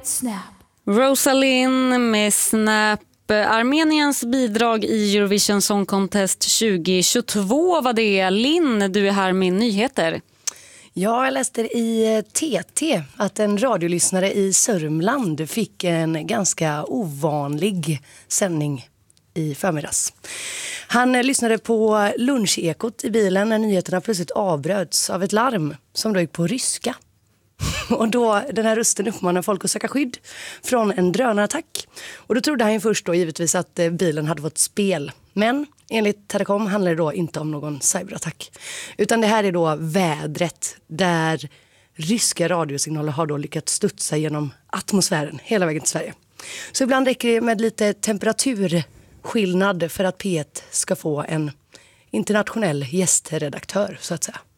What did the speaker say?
Snap. Rosalind med Snap. Armeniens bidrag i Eurovision Song Contest 2022 var det. Linn, du är här med nyheter. Ja, jag läste i TT att en radiolyssnare i Sörmland fick en ganska ovanlig sändning i förmiddags. Han lyssnade på lunchekot i bilen när nyheterna plötsligt avbröts av ett larm som då gick på ryska. Och då den här rösten uppmanar folk att söka skydd från en drönarattack. Och då trodde han ju först då givetvis att bilen hade fått spel. Men enligt Terracom handlar det då inte om någon cyberattack. Utan det här är då vädret där ryska radiosignaler har då lyckats studsa genom atmosfären hela vägen till Sverige. Så ibland räcker det med lite temperaturskillnad för att P1 ska få en internationell gästredaktör så att säga.